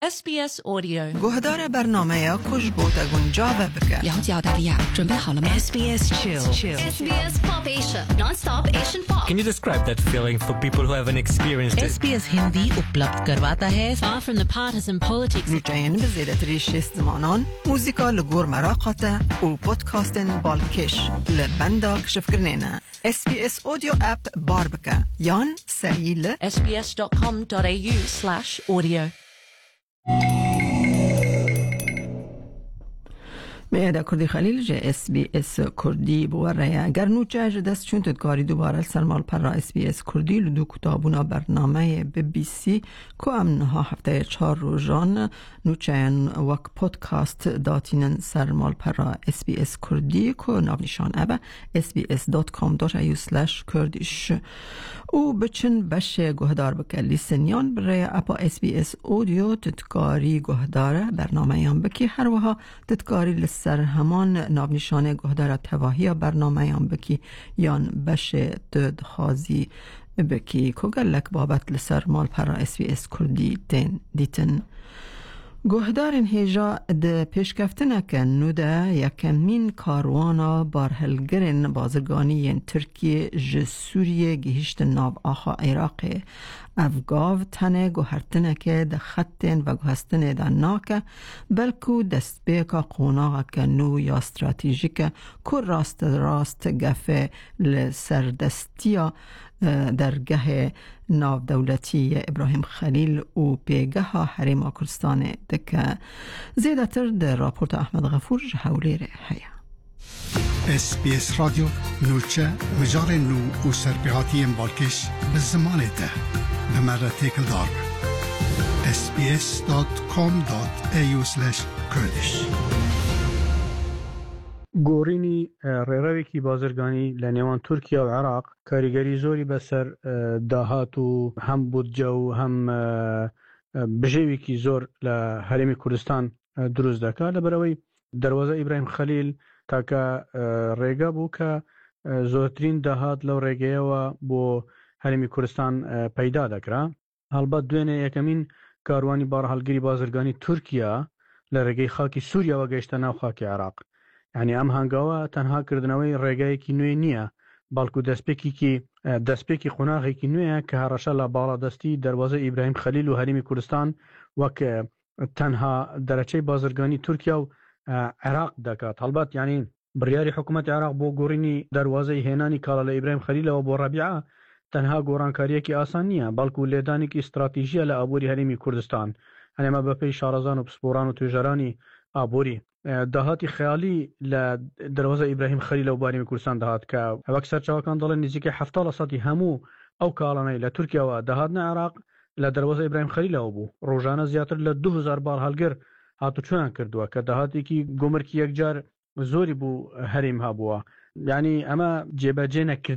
SBS Audio گهدار برنامه کش بوتا گنجاوه بکر 了解澳大利亚，准备好了吗 SBS Chill SBS Pop Asia, non-stop Asian pop. Can you describe that feeling for people who haven't experienced it? SBS Hindi उपलब्ध करवाता है Far from the partisan politics. نوچین بزیده تریشیست زمانان موزیکا لگور مراقاته و پودکاستن بالکش لبندا کشف کرنینا SBS Audio App بار بکر یان سریل sbs.com.au/audio میاده کردی خلیل جه SBS کردی بوره اگر نوچه دست چون تدکاری دوباره سرمال پر را SBS کردی لدو کتابونا برنامه BBC که امنها هفته 4 روزان نوچه وک پودکاست داتینن سرمال پر را SBS کردی که ناونشان ابا sbs.com.au/kurdish او بچن بشه گهدار بکر لیسنیان برای اپا SBS اودیو تدکاری گهداره برنامه هم بکی هر وها تدکاری سر همان ناونشانه گهدار تواهی برنامه هم بکی یان بشه ددخازی بکی کگلک بابت لسر مال پر SBS کردی دیتن گهدارن هیجا ده پیشکفتنه که نوده یکمین کاروانا بارهلگرن بازرگانی ترکیه جسوریه گهشت ناو آخا عراق افگاو تنه گوهرتنه که ده خطن و گوهستنه ده ناکه بلکو دست بیکا قوناغا که نو یا استراتیژیک که راست گفه لسردستیا درگه ناو دولتی ابراهیم خلیل و پیگه حریم کردستان دکه زیده تر در راپورت احمد غفور جهولی ره هیا SBS رادیو نوچه مجار نو و سرپیهاتی بالکش به زمان ده به مرد تکل دار sbs.com.au/kurdish گورینی ریرویکی بازرگانی لنیوان ترکیه و عراق کاریگری زوری بسر داهات و هم بودجه و هم بجویکی زور لحریم کردستان دروز دکا لبروی دروازه ابراهیم خلیل تاکا ریگا بو که زورترین داهات لو ریگه و بو حریم کردستان پیدا دکرا البته دوینه یکمین کاروانی بارحالگیری بازرگانی ترکیه لرگه خاکی سوریه و گشتنا و خاکی عراق یعنی ام هنگاوه تنها کردنوی ریگه کی نوی نیه بلکو دستپیکی قناغی کی نویه که هرشا لبالا دستی دروازه ابراهیم خلیل و حریم کردستان و که تنها درچه بازرگانی ترکیه و عراق دکات البته یعنی بریاری حکومت عراق بو گورینی دروازه هینانی کالا ابراهیم خلیل و بو ربیعه تنها گورانکاریه کی آسان نیه بلکو لیدانی کی استراتیژیه لعبوری حریم کردستان یعنی ما بپی شارزان و بسپوران و تجارانی عبوری دهاتی خیالی لدروازه ابراهیم خلیل و باریم کردستان دهات که اکثر چواکان دلن نزدیک 70% همو او کالانه لترکیه و دهاتنا عراق لدروازه ابراهیم خلیل او بو روزانه زیاتر ل 2000 بار هلگر هاتو چون کردوا که دهاتی کی گمرکی یک جار زوری بو حریم ها بوا یعنی اما جبهه نکرد